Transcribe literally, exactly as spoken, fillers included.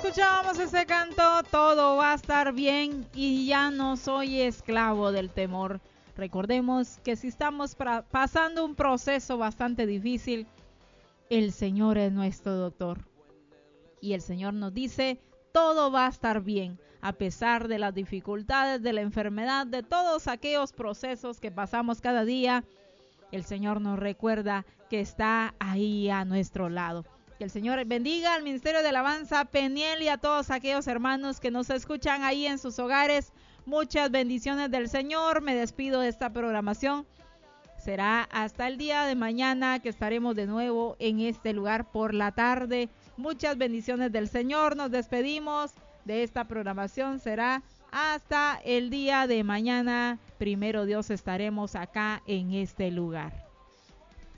escuchábamos ese canto, todo va a estar bien y ya no soy esclavo del temor. Recordemos que si estamos pra- pasando un proceso bastante difícil, el Señor es nuestro doctor. Y el Señor nos dice, todo va a estar bien, a pesar de las dificultades, de la enfermedad, de todos aquellos procesos que pasamos cada día. El Señor nos recuerda que está ahí a nuestro lado. Que el Señor bendiga al Ministerio de Alabanza Peniel y a todos aquellos hermanos que nos escuchan ahí en sus hogares. Muchas bendiciones del Señor. Me despido de esta programación. Será hasta el día de mañana que estaremos de nuevo en este lugar por la tarde. Muchas bendiciones del Señor. Nos despedimos de esta programación. Será hasta el día de mañana. Primero Dios, estaremos acá en este lugar.